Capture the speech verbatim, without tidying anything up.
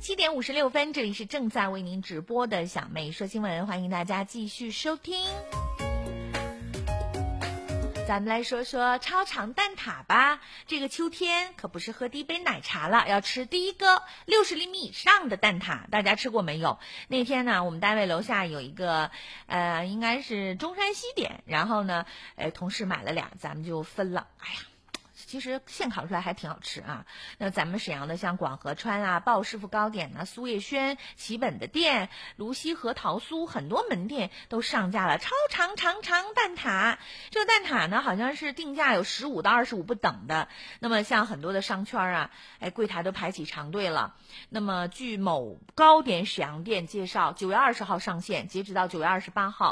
七点五十六分，这里是正在为您直播的小妹说新闻，欢迎大家继续收听。咱们来说说超长蛋挞吧。这个秋天可不是喝第一杯奶茶了，要吃第一个六十厘米以上的蛋挞。大家吃过没有？那天呢，我们单位楼下有一个呃，应该是中山西点，然后呢，呃，同事买了俩，咱们就分了。哎呀，其实现烤出来还挺好吃啊。那咱们沈阳的像广和川啊、鲍师傅糕点呢、苏叶轩、奇本的店、泸溪核桃酥，很多门店都上架了超长长长蛋挞。这个蛋挞呢，好像是定价有十五到二十五不等的。那么像很多的商圈啊，哎，柜台都排起长队了。那么据某糕点沈阳店介绍，九月二十号上线，截止到九月二十八号。